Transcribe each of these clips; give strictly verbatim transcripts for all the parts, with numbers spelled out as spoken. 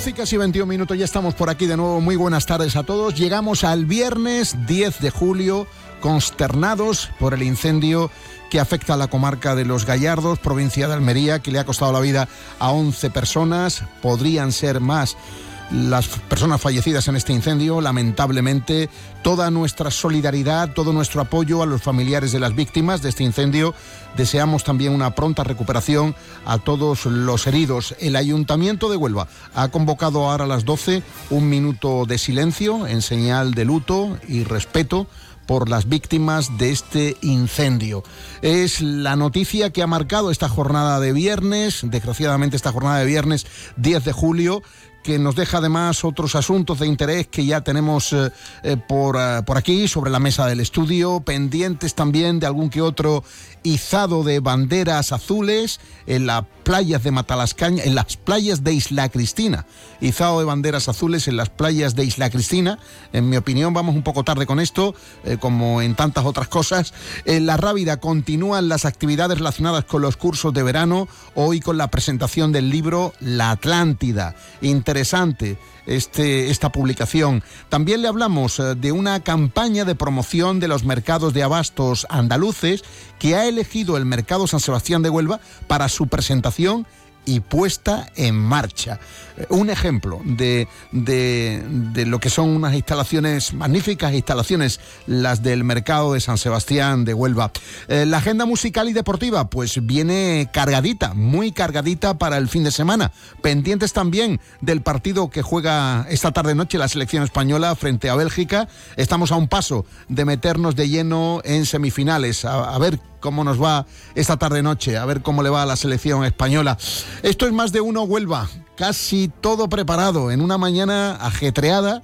doce y casi veintiún minutos, ya estamos por aquí de nuevo. Muy buenas tardes a todos. Llegamos al viernes diez de julio, consternados por el incendio que afecta a la comarca de Los Gallardos, provincia de Almería, que le ha costado la vida a once personas. Podrían ser más las personas fallecidas en este incendio. Lamentablemente, toda nuestra solidaridad, todo nuestro apoyo a los familiares de las víctimas de este incendio. Deseamos también una pronta recuperación a todos los heridos. El Ayuntamiento de Huelva ha convocado ahora a las doce un minuto de silencio en señal de luto y respeto por las víctimas de este incendio. Es la noticia que ha marcado esta jornada de viernes, desgraciadamente esta jornada de viernes diez de julio, que nos deja además otros asuntos de interés que ya tenemos eh, eh, por, eh, por aquí, sobre la mesa del estudio, pendientes también de algún que otro izado de banderas azules en las playas de Matalascaña, en las playas de Isla Cristina. Izado de banderas azules en las playas de Isla Cristina. En mi opinión, vamos un poco tarde con esto, eh, como en tantas otras cosas. En La Rábida continúan las actividades relacionadas con los cursos de verano, hoy con la presentación del libro La Atlántida. Interesante este, esta publicación. También le hablamos eh, de una campaña de promoción de los mercados de abastos andaluces que ha elegido el Mercado San Sebastián de Huelva para su presentación y puesta en marcha. Un ejemplo de, de, de lo que son unas instalaciones, magníficas instalaciones, las del Mercado de San Sebastián de Huelva. Eh, la agenda musical y deportiva pues viene cargadita, muy cargadita para el fin de semana. Pendientes también del partido que juega esta tarde-noche la selección española frente a Bélgica. Estamos a un paso de meternos de lleno en semifinales, a, a ver cómo nos va esta tarde-noche, a ver cómo le va a la selección española. Esto es Más de Uno Huelva, casi todo preparado en una mañana ajetreada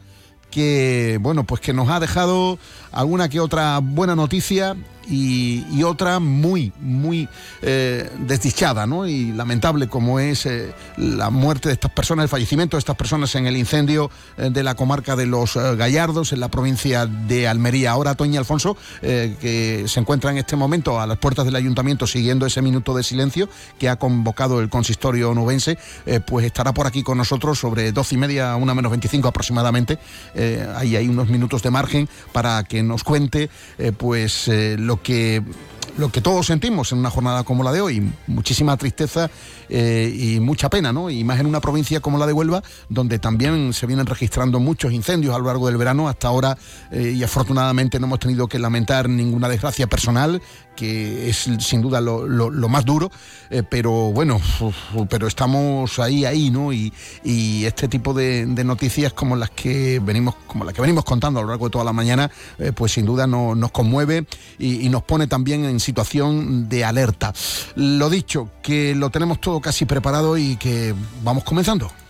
que, bueno, pues que nos ha dejado alguna que otra buena noticia y, y otra muy, muy eh, desdichada, ¿no? Y lamentable, como es eh, la muerte de estas personas, el fallecimiento de estas personas en el incendio eh, de la comarca de Los eh, Gallardos, en la provincia de Almería. Ahora Toñi Alfonso, eh, que se encuentra en este momento a las puertas del ayuntamiento siguiendo ese minuto de silencio que ha convocado el consistorio onubense, eh, pues estará por aquí con nosotros sobre doce y media, una menos veinticinco aproximadamente. Eh, ahí hay unos minutos de margen para que nos cuente eh, pues eh, lo que lo que todos sentimos en una jornada como la de hoy. Muchísima tristeza eh, y mucha pena, ¿no? Y más en una provincia como la de Huelva, donde también se vienen registrando muchos incendios a lo largo del verano. Hasta ahora, eh, y afortunadamente no hemos tenido que lamentar ninguna desgracia personal, que es sin duda lo, lo, lo más duro, eh, pero bueno, uf, pero estamos ahí, ahí, ¿no? Y, y este tipo de, de noticias como las que venimos, como las que venimos contando a lo largo de toda la mañana, eh, pues sin duda no, nos conmueve y, y nos pone también en situación de alerta. Lo dicho, que lo tenemos todo casi preparado y que vamos comenzando.